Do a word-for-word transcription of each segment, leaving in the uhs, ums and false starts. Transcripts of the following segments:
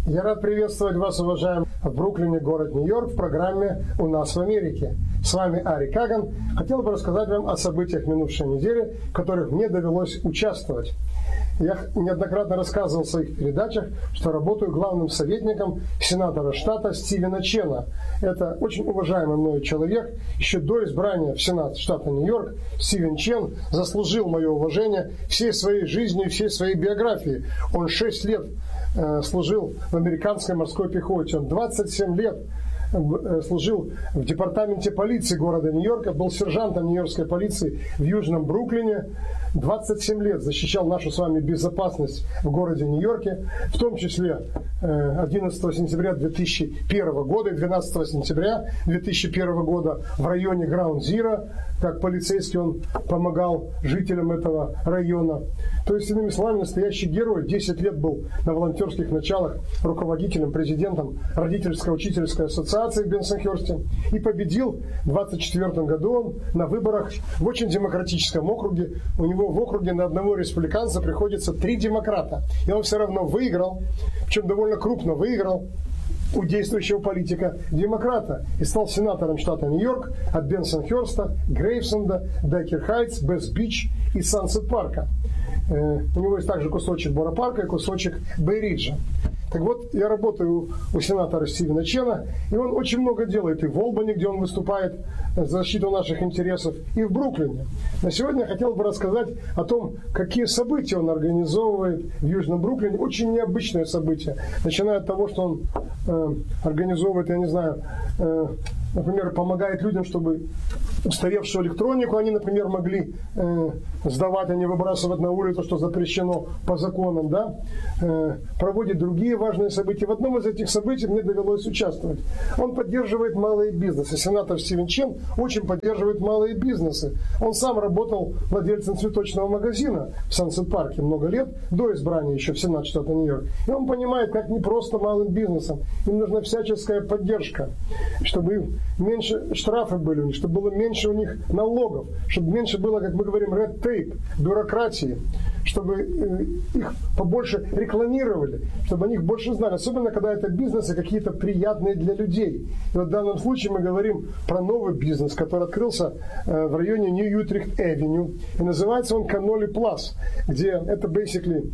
Я рад приветствовать вас, уважаемые, в Бруклине, город Нью-Йорк, в программе «У нас в Америке». С вами Ари Каган. Хотел бы рассказать вам о событиях минувшей недели, в которых мне довелось участвовать. Я неоднократно рассказывал в своих передачах, что работаю главным советником сенатора штата Стивена Чена. Это очень уважаемый мною человек. Еще до избрания в Сенат штата Нью-Йорк Стивен Чен заслужил мое уважение всей своей жизнью, всей своей биографией. Он шесть лет э, служил в американской морской пехоте. Он двадцать семь лет служил в департаменте полиции города Нью-Йорка, был сержантом нью-йоркской полиции в Южном Бруклине. двадцать семь лет защищал нашу с вами безопасность в городе Нью-Йорке, в том числе одиннадцатого сентября две тысячи первого года и двенадцатого сентября две тысячи первого года в районе Граунд-Зиро, как полицейский он помогал жителям этого района. То есть, иными словами, настоящий герой. десять лет был на волонтерских началах руководителем, президентом родительско-учительской ассоциации в Бенсонхерсте и победил в двадцать четвёртом году он на выборах в очень демократическом округе. У него в округе на одного республиканца приходится три демократа. И он все равно выиграл, причем довольно крупно выиграл у действующего политика демократа и стал сенатором штата Нью-Йорк от Бенсонхерста, Грейвсенда, Дайкер-Хайтс, Бесс-Бич и Сансет-Парка. Э, у него есть также кусочек Бора-Парка и кусочек Бэй-Риджа. Так вот, я работаю у сенатора Стивена Чена, и он очень много делает и в Олбани, где он выступает за защиту наших интересов, и в Бруклине. На сегодня я хотел бы рассказать о том, какие события он организовывает в Южном Бруклине. Очень необычные события. Начиная от того, что он э, организовывает, я не знаю, э, например, помогает людям, чтобы устаревшую электронику они, например, могли э, сдавать, а не выбрасывать на улицу, что запрещено по законам, да, э, проводит другие важные события. В одном из этих событий мне довелось участвовать. Он поддерживает малые бизнесы. Сенатор Стивен Чен очень поддерживает малые бизнесы. Он сам работал владельцем цветочного магазина в Сансет-Парке много лет, до избрания еще в Сенат штата Нью-Йорк. И он понимает, как не просто малым бизнесам. Им нужна всяческая поддержка, чтобы им меньше штрафы были у них, чтобы было меньше у них налогов, чтобы меньше было, как мы говорим, red tape, бюрократии, чтобы их побольше рекламировали, чтобы о них больше знали, особенно когда это бизнесы какие-то приятные для людей. И вот в данном случае мы говорим про новый бизнес, который открылся в районе Нью-Ютрихт-Эвеню, и называется он Cannoli Plus, где это basically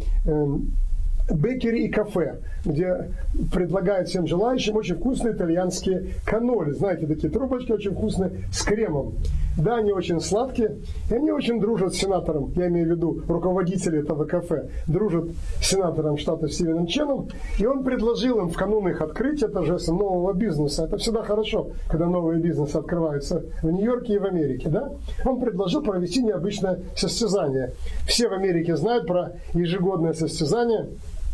бейкери и кафе, где предлагают всем желающим очень вкусные итальянские канноли. Знаете, такие трубочки очень вкусные с кремом. Да, они очень сладкие, и они очень дружат с сенатором, я имею в виду руководители этого кафе, дружат с сенатором штата Стивеном Ченом, и он предложил им в канун их открытия торжества нового бизнеса. Это всегда хорошо, когда новые бизнесы открываются в Нью-Йорке и в Америке, да? Он предложил провести необычное состязание. Все в Америке знают про ежегодное состязание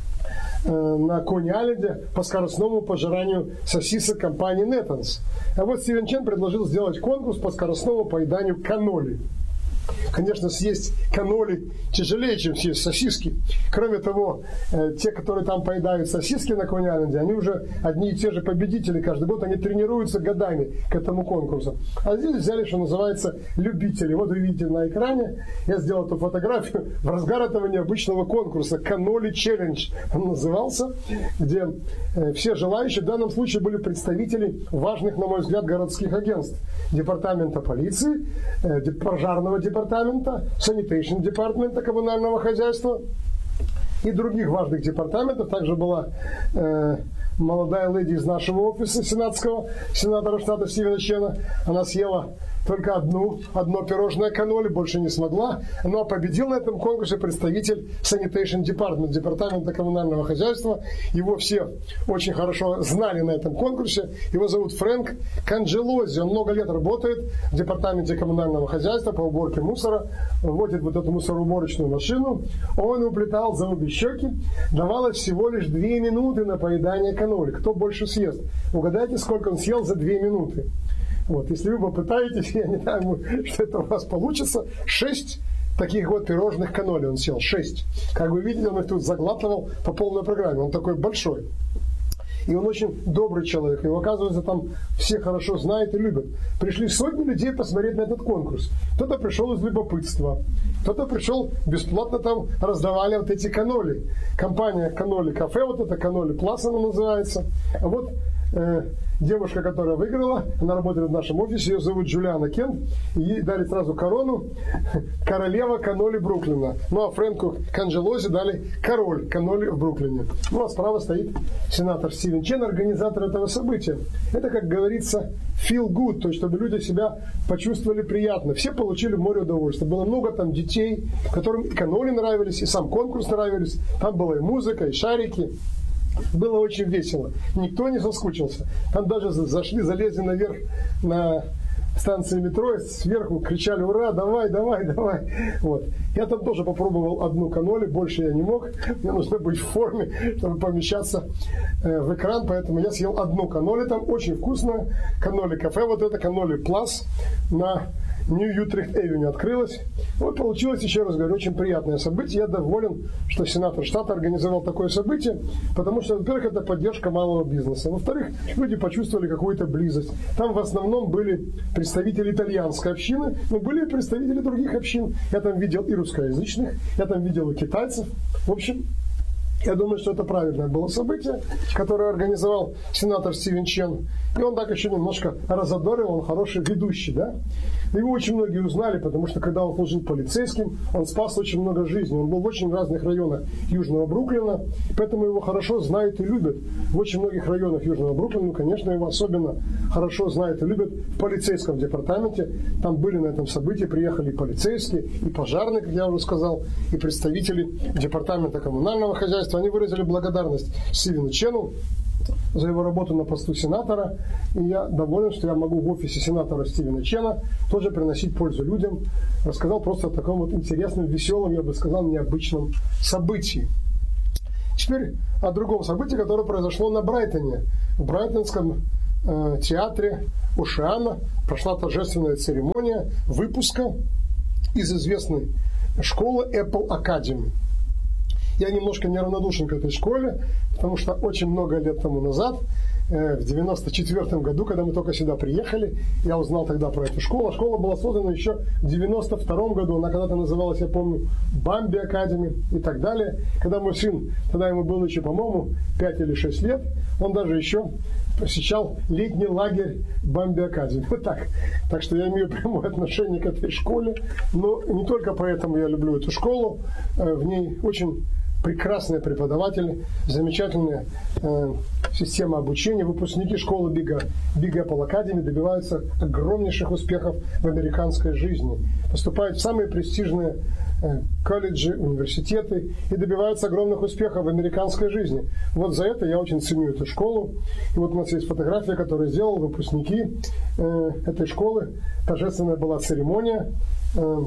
на Кони-Айленде по скоростному пожиранию сосисок компании Неттонс. А вот Стивен Чен предложил сделать конкурс по скоростному поеданию канноли. Конечно, съесть канноли тяжелее, чем съесть сосиски. Кроме того, те, которые там поедают сосиски на Кони-Айленде, они уже одни и те же победители. Каждый год они тренируются годами к этому конкурсу. А здесь взяли, что называется, любители. Вот вы видите на экране, я сделал эту фотографию в разгар этого необычного конкурса. Канноли Челлендж он назывался, где все желающие, в данном случае были представители важных, на мой взгляд, городских агентств. Департамента полиции, пожарного департамента, департамента, sanitation департамента коммунального хозяйства и других важных департаментов. Также была э, молодая леди из нашего офиса сенатского, сенатора штата Стивена Чена. Она съела только одну, одно пирожное канноли, больше не смогла. Но победил на этом конкурсе представитель Sanitation Department, департамента коммунального хозяйства. Его все очень хорошо знали на этом конкурсе. Его зовут Фрэнк Канджелози. Он много лет работает в департаменте коммунального хозяйства по уборке мусора. Водит вот эту мусороуборочную машину. Он уплетал за обе щеки. Давалось всего лишь две минуты на поедание канноли. Кто больше съест? Угадайте, сколько он съел за две минуты. Вот, если вы попытаетесь, я не знаю, что это у вас получится, шесть таких вот пирожных канноли он съел, шесть. Как вы видите, он их тут заглатывал по полной программе, он такой большой. И он очень добрый человек. Его, оказывается, там все хорошо знают и любят. Пришли сотни людей посмотреть на этот конкурс. Кто-то пришел из любопытства. Кто-то пришел бесплатно, там раздавали вот эти каноли. Компания Каноли Кафе, вот это Каноли Плас она называется. А вот э, девушка, которая выиграла, она работает в нашем офисе, ее зовут Джулиана Кент. Ей дали сразу корону королева каноли Бруклина. Ну а Фрэнку Канджелози дали король каноли в Бруклине. Ну а справа стоит сенатор Стивен Чен, организатор этого события. Это, как говорится, feel good, то есть чтобы люди себя почувствовали приятно. Все получили море удовольствия. Было много там детей, которым и каноли нравились, и сам конкурс нравились. Там была и музыка, и шарики. Было очень весело. Никто не соскучился. Там даже зашли, залезли наверх на станции метро, и сверху кричали: ура, давай, давай, давай. Вот. Я там тоже попробовал одну каноли, больше я не мог. Мне нужно быть в форме, чтобы помещаться э, в экран, поэтому я съел одну каноли. Там очень вкусная каноли кафе, вот это каноли Плас на Нью-Ютрехт-Эвеню открылась. Вот получилось, еще раз говорю, очень приятное событие. Я доволен, что сенатор штата организовал такое событие, потому что, во-первых, это поддержка малого бизнеса. Во-вторых, люди почувствовали какую-то близость. Там в основном были представители итальянской общины, но были и представители других общин. Я там видел и русскоязычных, я там видел и китайцев. В общем, я думаю, что это правильное было событие, которое организовал сенатор Стивен Чен. И он так еще немножко разодорил, он хороший ведущий, да? Его очень многие узнали, потому что когда он служил полицейским, он спас очень много жизней. Он был в очень разных районах Южного Бруклина, поэтому его хорошо знают и любят. В очень многих районах Южного Бруклина, конечно, его особенно хорошо знают и любят в полицейском департаменте. Там были на этом событии, приехали и полицейские, и пожарные, как я уже сказал, и представители департамента коммунального хозяйства. Они выразили благодарность Стивену Чену за его работу на посту сенатора. И я доволен, что я могу в офисе сенатора Стивена Чена тоже приносить пользу людям. Рассказал просто о таком вот интересном, веселом, я бы сказал, необычном событии. Теперь о другом событии, которое произошло на Брайтоне. В Брайтонском э, театре Ошиана прошла торжественная церемония выпуска из известной школы Apple Academy. Я немножко неравнодушен к этой школе, потому что очень много лет тому назад, в девяносто четвёртом году, когда мы только сюда приехали, я узнал тогда про эту школу. Школа была создана еще в девяносто втором году. Она когда-то называлась, я помню, Бамби Академи и так далее. Когда мой сын, тогда ему было еще, по-моему, пять или шесть лет, он даже еще посещал летний лагерь Бамби Академи. Вот так. Так что я имею прямое отношение к этой школе. Но не только поэтому я люблю эту школу. В ней очень прекрасные преподаватели, замечательная э, система обучения. Выпускники школы Big, Big Apple Academy добиваются огромнейших успехов в американской жизни. Поступают в самые престижные э, колледжи, университеты и добиваются огромных успехов в американской жизни. Вот за это я очень ценю эту школу. И вот у нас есть фотография, которую сделал выпускники э, этой школы. Торжественная была церемония. Э,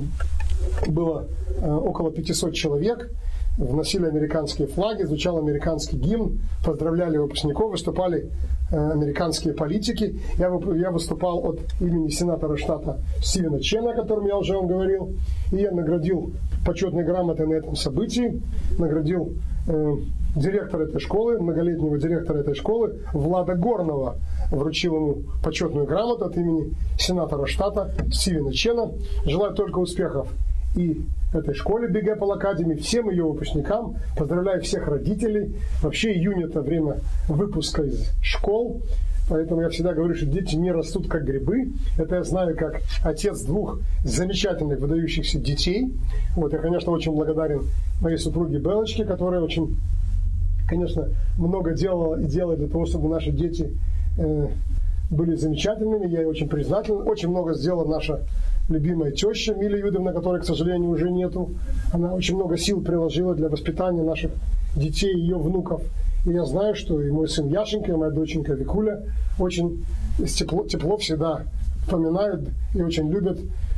было э, около пятисот человек. Вносили американские флаги, звучал американский гимн, поздравляли выпускников, выступали э, американские политики. Я, я выступал от имени сенатора штата Стивена Чена, о котором я уже вам говорил, и я наградил почетной грамотой на этом событии, наградил э, директора этой школы, многолетнего директора этой школы Влада Горнова, вручил ему почетную грамоту от имени сенатора штата Стивена Чена. Желаю только успехов и этой школе Big Apple Academy, всем ее выпускникам. Поздравляю всех родителей. Вообще июнь — это время выпуска из школ. Поэтому я всегда говорю, что дети не растут как грибы. Это я знаю как отец двух замечательных, выдающихся детей. Вот, я, конечно, очень благодарен моей супруге Белочке, которая очень, конечно, много делала и делает для того, чтобы наши дети э, были замечательными. Я ей очень признателен. Очень много сделала наша любимая теща Миля Юдовна, которой, к сожалению, уже нету. Она очень много сил приложила для воспитания наших детей и ее внуков. И я знаю, что и мой сын Яшенька, и моя доченька Викуля очень тепло, тепло всегда вспоминают и очень любят,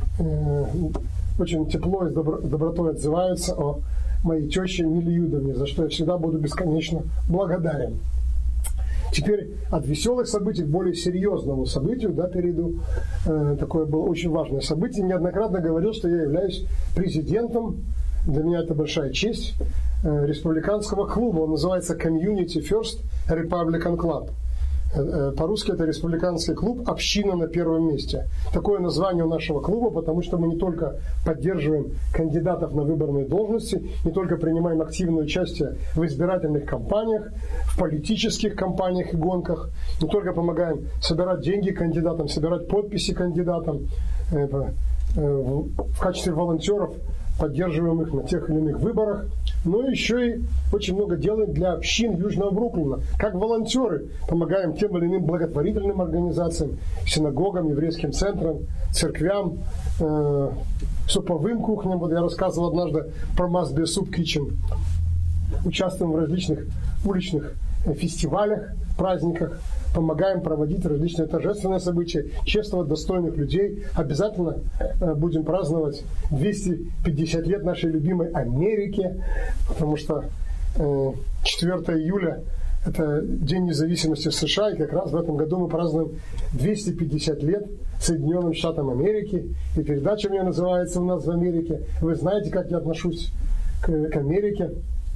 э, очень тепло и с добро, добротой отзываются о моей теще Миле Юдовне, за что я всегда буду бесконечно благодарен. Теперь от веселых событий к более серьезному событию, да, перейду. Э, такое было очень важное событие. Неоднократно говорил, что я являюсь президентом. Для меня это большая честь. республиканского клуба. Он называется Community First Republican Club. По-русски это республиканский клуб «Община на первом месте». Такое название у нашего клуба, потому что мы не только поддерживаем кандидатов на выборные должности, не только принимаем активное участие в избирательных кампаниях, в политических кампаниях и гонках, не только помогаем собирать деньги кандидатам, собирать подписи кандидатам, в качестве волонтеров поддерживаем их на тех или иных выборах, но еще и очень много делаем для общин Южного Бруклина. Как волонтеры помогаем тем или иным благотворительным организациям, синагогам, еврейским центрам, церквям, э, суповым кухням. Вот я рассказывал однажды про Must Be a Soup Kitchen. Участвуем в различных уличных фестивалях, праздниках, помогаем проводить различные торжественные события, чествовать достойных людей. Обязательно будем праздновать двести пятьдесят лет нашей любимой Америки, потому что четвёртого июля это День независимости в США, и как раз в этом году мы празднуем двести пятьдесят лет Соединенным Штатам Америки, и передача у меня называется «У нас в Америке». Вы знаете, как я отношусь к, к Америке.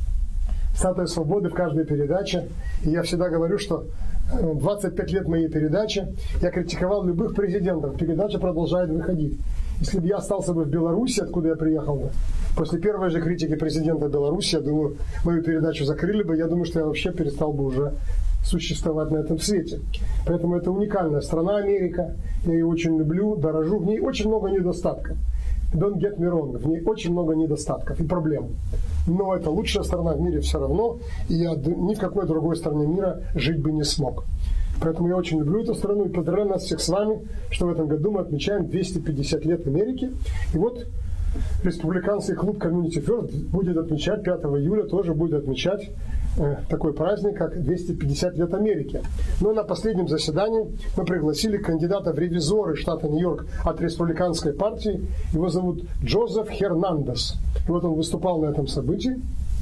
Статуя свободы в каждой передаче. И я всегда говорю, что двадцать пять лет моей передачи я критиковал любых президентов. Передача продолжает выходить. Если бы я остался бы в Беларуси, откуда я приехал бы, после первой же критики президента Беларуси, я думаю, мою передачу закрыли бы. Я думаю, что я вообще перестал бы уже существовать на этом свете. Поэтому это уникальная страна Америка. Я ее очень люблю, дорожу. В ней очень много недостатков. Don't get me wrong, в ней очень много недостатков и проблем. Но это лучшая страна в мире все равно, и я ни в какой другой стране мира жить бы не смог. Поэтому я очень люблю эту страну и поздравляю нас всех с вами, что в этом году мы отмечаем двести пятьдесят лет Америки. И вот республиканский клуб Community First будет отмечать пятого июля, тоже будет отмечать э, такой праздник, как двести пятьдесят лет Америки. Но на последнем заседании мы пригласили кандидата в ревизоры штата Нью-Йорк от республиканской партии. Его зовут Джозеф Хернандес. И вот он выступал на этом событии.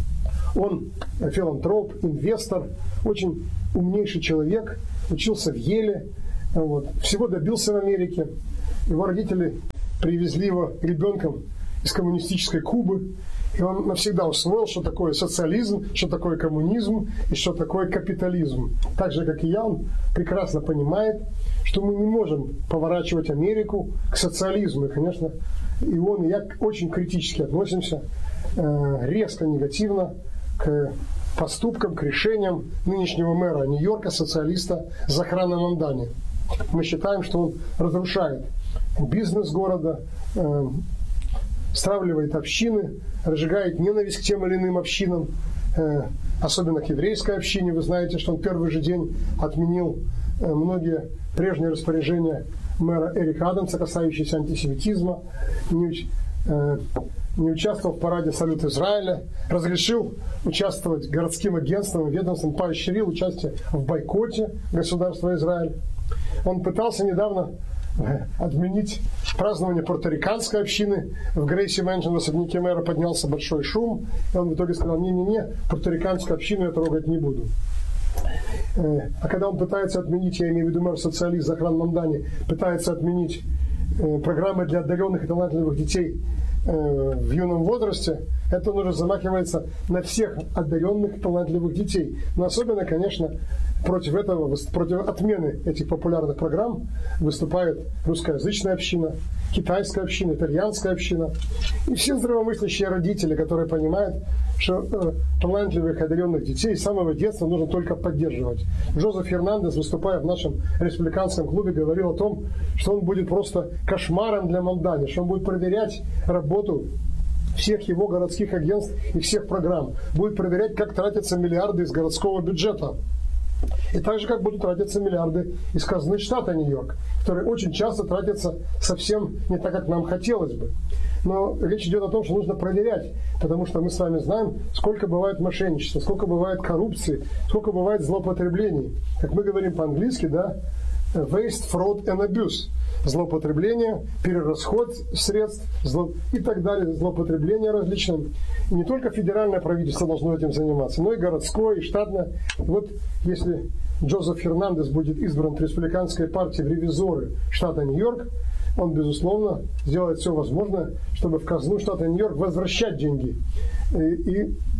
Он филантроп, инвестор, очень умнейший человек, учился в Йеле, вот, всего добился в Америке. Его родители привезли его ребенком из коммунистической Кубы, и он навсегда усвоил, что такое социализм, что такое коммунизм и что такое капитализм. Так же, как и я, он прекрасно понимает, что мы не можем поворачивать Америку к социализму. И, конечно, и он, и я очень критически относимся, резко негативно к поступкам, к решениям нынешнего мэра Нью-Йорка, социалиста Захрана Мамдани. Мы считаем, что он разрушает бизнес города, э, стравливает общины, разжигает ненависть к тем или иным общинам, э, особенно к еврейской общине. Вы знаете, что он первый же день отменил э, многие прежние распоряжения мэра Эрика Адамса, касающиеся антисемитизма, не, э, не участвовал в параде «Салют Израиля», разрешил участвовать городским агентствам и ведомствам, поощрил участие в бойкоте государства Израиль. Он пытался недавно отменить празднование пуэрториканской общины. В Грейси Мэншн в особняке мэра поднялся большой шум, и он в итоге сказал: не-не-не, пуэрториканскую общину я трогать не буду. А когда он пытается отменить, я имею в виду мэр-социалист Захран Мамдани, пытается отменить программы для одаренных и талантливых детей в юном возрасте, это он уже замахивается на всех одаренных, талантливых детей. Но особенно, конечно, против этого, против отмены этих популярных программ выступает русскоязычная община, китайская община, итальянская община и все здравомыслящие родители, которые понимают, что э, талантливых, одаренных детей с самого детства нужно только поддерживать. Джозеф Хернандес, выступая в нашем республиканском клубе, говорил о том, что он будет просто кошмаром для Мамдани, что он будет проверять работу всех его городских агентств и всех программ, будет проверять, как тратятся миллиарды из городского бюджета. И так же, как будут тратиться миллиарды из казны штата Нью-Йорк, которые очень часто тратятся совсем не так, как нам хотелось бы. Но речь идет о том, что нужно проверять, потому что мы с вами знаем, сколько бывает мошенничества, сколько бывает коррупции, сколько бывает злоупотреблений. Как мы говорим по-английски, да, waste, fraud and abuse. Злоупотребление, перерасход средств зло... и так далее, злоупотребление различным. И не только федеральное правительство должно этим заниматься, но и городское, и штатное. И вот если Джозеф Хернандес будет избран от республиканской партии в ревизоры штата Нью-Йорк, он, безусловно, сделает все возможное, чтобы в казну штата Нью-Йорк возвращать деньги. И, и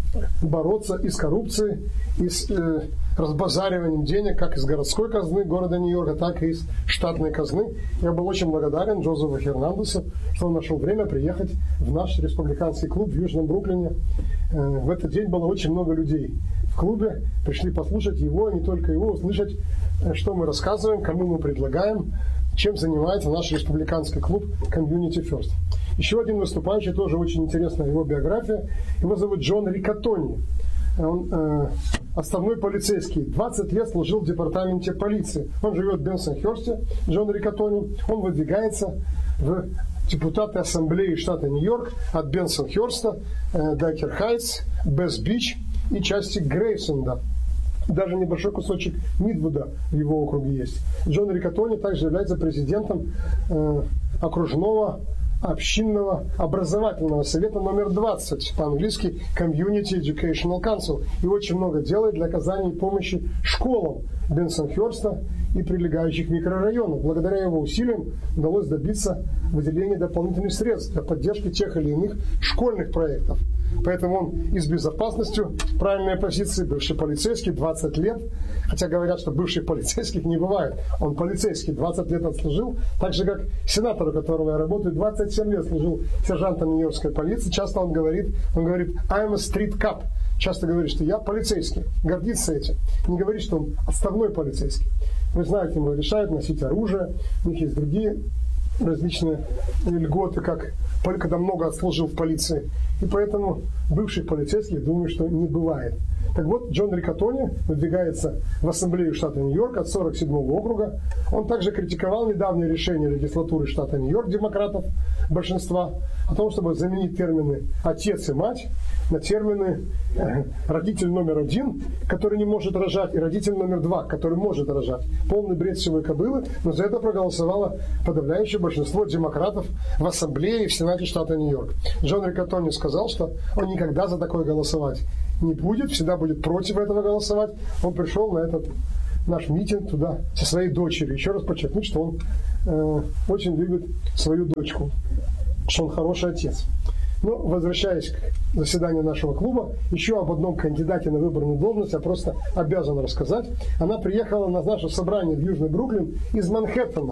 бороться и с коррупцией, и с э, разбазариванием денег, как из городской казны города Нью-Йорка, так и из штатной казны. Я был очень благодарен Джозефу Хернандесу, что он нашел время приехать в наш республиканский клуб в Южном Бруклине. Э, в этот день было очень много людей в клубе, пришли послушать его, не только его, услышать, э, что мы рассказываем, кому мы предлагаем, чем занимается наш республиканский клуб Community First. Еще один выступающий, тоже очень интересная его биография. Его зовут Джон Рикатони. Он э, отставной полицейский. двадцать лет служил в департаменте полиции. Он живет в Бенсон-Хёрсте, Джон Рикатони. Он выдвигается в депутаты ассамблеи штата Нью-Йорк от Бенсон-Хёрста, э, Дайкер-Хайтс, Бесс-Бич и части Грейвсенда. Даже небольшой кусочек Мидвуда в его округе есть. Джон Рикатони также является президентом э, окружного общинного образовательного совета номер двадцать, по-английски Community Educational Council, и очень много делает для оказания помощи школам Бенсон-Хёрста и прилегающих микрорайонов. Благодаря его усилиям удалось добиться выделения дополнительных средств для поддержки тех или иных школьных проектов. Поэтому он и с безопасностью правильной позиции, бывший полицейский, двадцать лет, хотя говорят, что бывших полицейских не бывает. Он полицейский, двадцать лет отслужил, так же как сенатор, у которого я работаю, двадцать семь лет служил сержантом Нью-Йоркской полиции. Часто он говорит, он говорит, I'm a street cop. Часто говорит, что я полицейский, гордится этим. Не говорит, что он отставной полицейский. Вы знаете, ему решают носить оружие, у них есть другие различные льготы, как когда много отслужил в полиции. И поэтому бывших полицейских, думаю, что не бывает. Так вот, Джон Рикатони выдвигается в ассамблею штата Нью-Йорк от сорок седьмого округа. Он также критиковал недавнее решение легислатуры штата Нью-Йорк, демократов, большинства, о том, чтобы заменить термины «отец» и «мать» на термины «родитель номер один», который не может рожать, и «родитель номер два», который может рожать. Полный бред сивой кобылы, но за это проголосовало подавляющее большинство демократов в ассамблее и в сенате штата Нью-Йорк. Джон Рикатони сказал, что он никогда за такое голосовать не будет, всегда будет против этого голосовать. Он пришел на этот наш митинг туда со своей дочерью. Еще раз подчеркнуть, что он э, очень любит свою дочку, что он хороший отец. Но, возвращаясь к заседанию нашего клуба, еще об одном кандидате на выборную должность я просто обязан рассказать. Она приехала на наше собрание в Южный Бруклин из Манхэттена.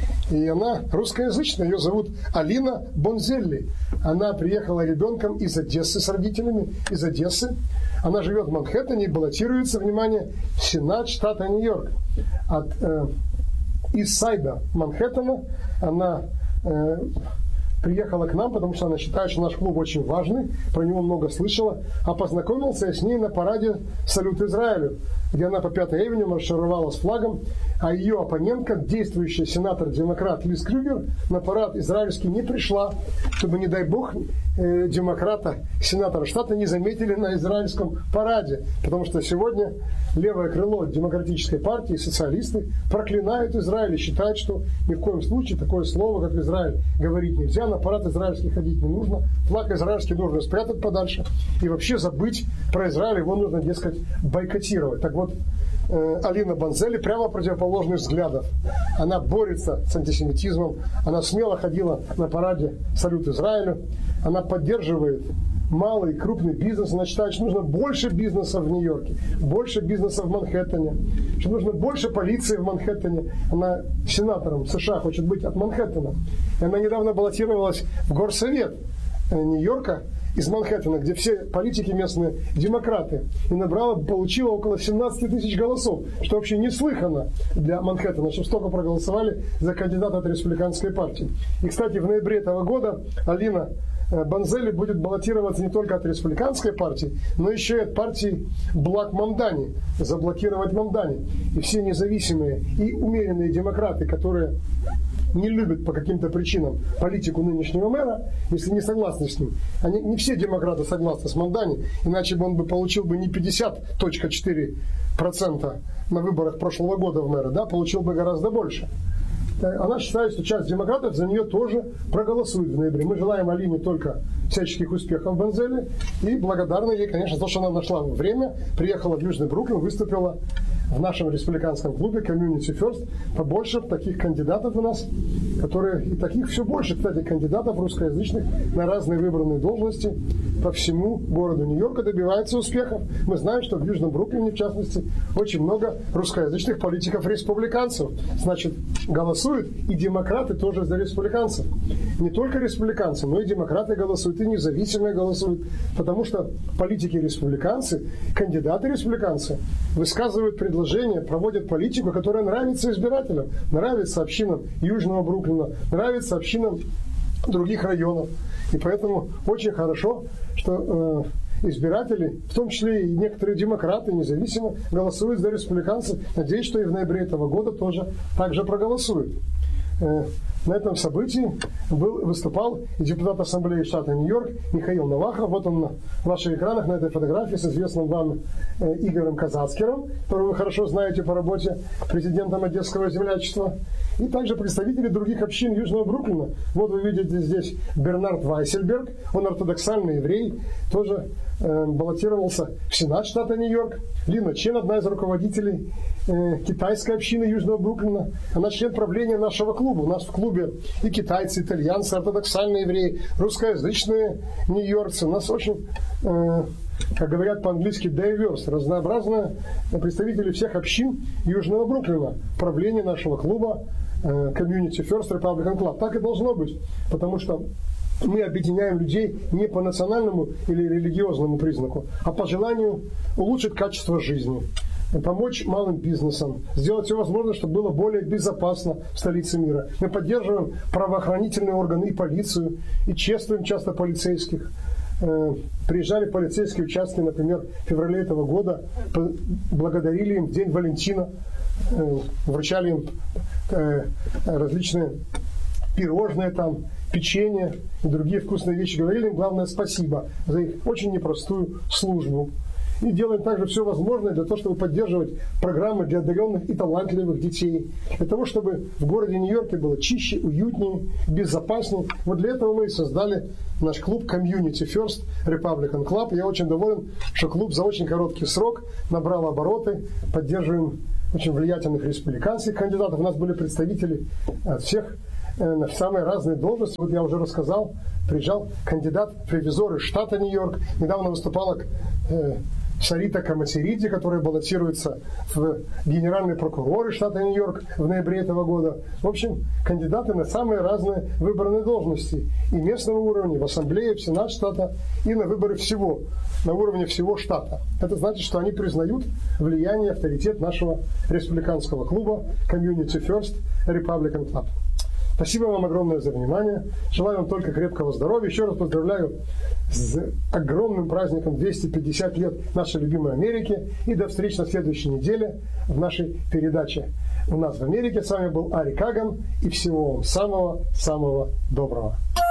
И она русскоязычная, ее зовут Алина Бонзелли. Она приехала ребенком из Одессы с родителями, из Одессы. Она живет в Манхэттене и баллотируется, внимание, в Сенат штата Нью-Йорк. От э, Ист-Сайда Манхэттена она э, приехала к нам, потому что она считает, что наш клуб очень важный, про него много слышала, а познакомился я с ней на параде «Салют Израилю», где она по Пятой Авеню маршировала с флагом, а ее оппонентка, действующая сенатор-демократ Лиз Крюгер, на парад израильский не пришла, чтобы, не дай бог, э, демократа, сенатора штата не заметили на израильском параде, потому что сегодня левое крыло демократической партии, социалисты, проклинают Израиль и считают, что ни в коем случае такое слово, как Израиль, говорить нельзя, на парад израильский ходить не нужно, флаг израильский нужно спрятать подальше и вообще забыть про Израиль, его нужно, дескать, бойкотировать. Так вот, э, Алина Бонзелли прямо противоположных взглядов. Она борется с антисемитизмом, она смело ходила на параде «Салют Израилю», она поддерживает малый и крупный бизнес, она считает, что нужно больше бизнеса в Нью-Йорке, больше бизнеса в Манхэттене, что нужно больше полиции в Манхэттене. Она сенатором США хочет быть от Манхэттена. И она недавно баллотировалась в горсовет Нью-Йорка из Манхэттена, где все политики местные демократы, и набрала, получила около семнадцать тысяч голосов, что вообще неслыханно для Манхэттена, что столько проголосовали за кандидата от республиканской партии. И, кстати, в ноябре этого года Алина Бонзелли будет баллотироваться не только от республиканской партии, но еще и от партии Блак Мамдани, заблокировать Мамдани. И все независимые и умеренные демократы, которые не любят по каким-то причинам политику нынешнего мэра, если не согласны с ним. Они, не все демократы согласны с Мамдани, иначе бы он бы получил бы не пятьдесят целых четыре десятых процента на выборах прошлого года в мэра, да, получил бы гораздо больше. Она считает, что часть демократов за нее тоже проголосует в ноябре. Мы желаем Алине только всяческих успехов в Бонзелли и благодарны ей, конечно, за то, что она нашла время, приехала в Южный Бруклин, выступила в нашем республиканском клубе Community First. Побольше таких кандидатов у нас которые, и таких все больше, кстати, кандидатов русскоязычных на разные выбранные должности по всему городу Нью-Йорка добиваются успехов. Мы знаем, что в Южном Бруклине, в частности, очень много русскоязычных политиков-республиканцев. Значит, голосуют и демократы тоже за республиканцев. Не только республиканцы, но и демократы голосуют, и независимые голосуют, потому что политики-республиканцы, кандидаты-республиканцы высказывают предложения, проводят политику, которая нравится избирателям, нравится общинам Южного Бруклина, нравится общинам других районов. И поэтому очень хорошо, что э, избиратели, в том числе и некоторые демократы, независимо, голосуют за республиканцев. Надеюсь, что и в ноябре этого года тоже также проголосуют. Э, на этом событии был, выступал и депутат Ассамблеи штата Нью-Йорк Михаил Навахов. Вот он на ваших экранах, на этой фотографии с известным вам э, Игорем Казацкером, которого вы хорошо знаете по работе президентом Одесского землячества. И также представители других общин Южного Бруклина. Вот вы видите здесь Бернард Вайсельберг, он ортодоксальный еврей, тоже э, баллотировался в Сенат штата Нью-Йорк. Лина Чен, одна из руководителей э, китайской общины Южного Бруклина. Она член правления нашего клуба. У нас в клубе и китайцы, итальянцы, ортодоксальные евреи, русскоязычные нью-йоркцы. У нас очень, э, как говорят по-английски, diverse, разнообразные представители всех общин Южного Бруклина. Правление нашего клуба Community First Republican Club. Так и должно быть, потому что мы объединяем людей не по национальному или религиозному признаку, а по желанию улучшить качество жизни, помочь малым бизнесам, сделать все возможное, чтобы было более безопасно в столице мира. Мы поддерживаем правоохранительные органы и полицию, и чествуем часто полицейских. Приезжали полицейские участки, например, в феврале этого года, благодарили им в День Валентина, вручали им различные пирожные, там, печенье и другие вкусные вещи. Говорили им, главное, спасибо за их очень непростую службу. И делаем также все возможное для того, чтобы поддерживать программы для одаренных и талантливых детей. Для того, чтобы в городе Нью-Йорке было чище, уютнее, безопаснее. Вот для этого мы и создали наш клуб Community First Republican Club. Я очень доволен, что клуб за очень короткий срок набрал обороты. Поддерживаем очень влиятельных республиканских кандидатов. У нас были представители от всех на самые разные должности. Вот я уже рассказал, приезжал кандидат в ревизоры штата Нью-Йорк. Недавно выступала э, Сарита Камасириди, которая баллотируется в генеральные прокуроры штата Нью-Йорк в ноябре этого года. В общем, кандидаты на самые разные выборные должности. И местного уровня, в ассамблее, в сенат штата, и на выборы всего, на уровне всего штата. Это значит, что они признают влияние, авторитет нашего республиканского клуба Community First Republican Club. Спасибо вам огромное за внимание. Желаю вам только крепкого здоровья. Еще раз поздравляю с огромным праздником двести пятьдесят лет нашей любимой Америки. И до встречи на следующей неделе в нашей передаче. У нас в Америке. С вами был Ари Каган. И всего вам самого-самого доброго.